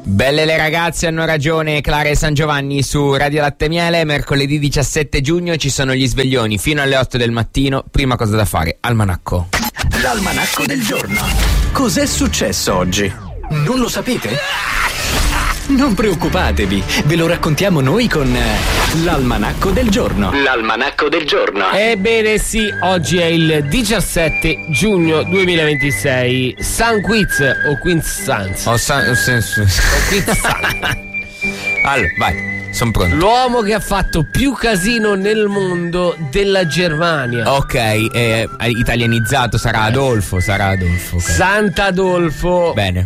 Belle le ragazze hanno ragione, Clara e San Giovanni su Radio Latte Miele. Mercoledì 17 giugno ci sono gli sveglioni fino alle 8 del mattino. Prima cosa da fare, almanacco. L'almanacco del giorno. Cos'è successo oggi? Non lo sapete? Non preoccupatevi, ve lo raccontiamo noi con l'almanacco del giorno. L'almanacco del giorno. Ebbene sì, oggi è il 17 giugno 2026. San Quiz o Quinzanz. Allora, vai, sono pronto. L'uomo che ha fatto più casino nel mondo della Germania. Ok, italianizzato sarà Adolfo. Okay. Sant'Adolfo. Bene.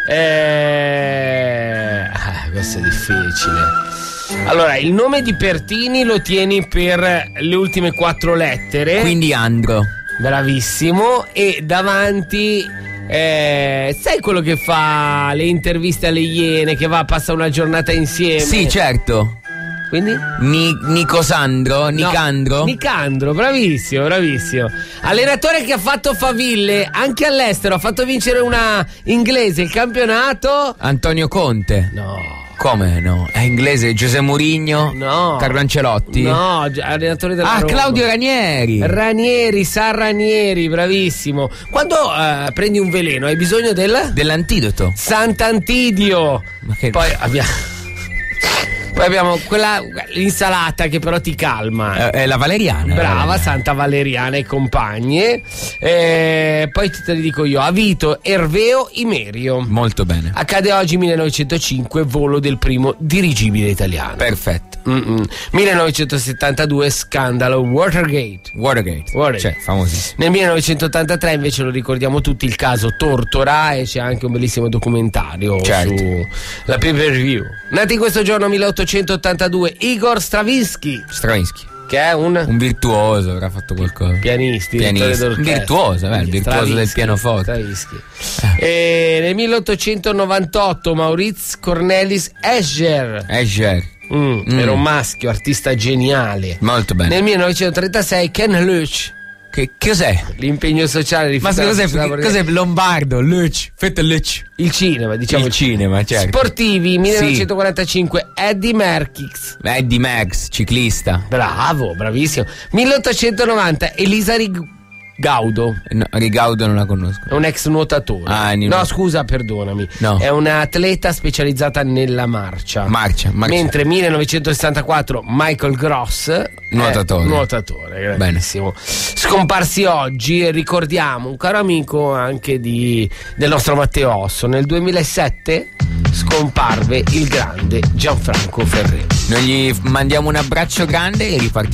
Questo è difficile. Allora, il nome di Pertini lo tieni per le ultime 4 lettere. Quindi Andro. Bravissimo. E davanti sai quello che fa le interviste alle Iene, che passa una giornata insieme? Sì, certo. Quindi? Nicandro, bravissimo. Allenatore che ha fatto faville anche all'estero, ha fatto vincere una inglese il campionato. Antonio Conte. No. Come no? È inglese, Giuseppe Mourinho? No. Carlo Ancelotti? No, allenatore della Roma. Claudio Ranieri, bravissimo. Quando prendi un veleno hai bisogno dell'antidoto. Sant'Antidio. Ma che... Poi abbiamo l'insalata che però ti calma. È la valeriana. Brava, Santa Valeriana e compagne. Poi te li dico io: Avito, Erveo, Imerio. Molto bene. Accade oggi 1905, volo del primo dirigibile italiano. Perfetto. 1972, scandalo Watergate. Cioè, famosissimo. Nel 1983 invece lo ricordiamo tutti, il caso Tortora, e c'è anche un bellissimo documentario sulla pay-per-view. Nati in questo giorno 1882, Igor Stravinsky, che è un virtuoso, avrà fatto qualcosa. Pianista. Virtuoso, il virtuoso del pianoforte. E nel 1898 Maurice Cornelis Escher. Era un maschio, artista geniale. Molto bene. Nel 1936 Ken Loach. Che cos'è? L'impegno sociale. Ma cos'è Lombardo? Fette Loach. Il cinema, diciamo. Il cinema, certo. Sportivi, 1945 Eddie Merckx, ciclista. Bravo, bravissimo. 1890 Elisa Rigaudo. No, Rigaudo non la conosco. È un ex nuotatore. No, scusa, perdonami. No. È un'atleta specializzata nella marcia. Mentre 1964 Michael Gross, nuotatore, grandissimo. Scomparsi oggi, e ricordiamo un caro amico anche del nostro Matteo Osso. Nel 2007 scomparve il grande Gianfranco Ferré. Noi gli mandiamo un abbraccio grande e ripartiamo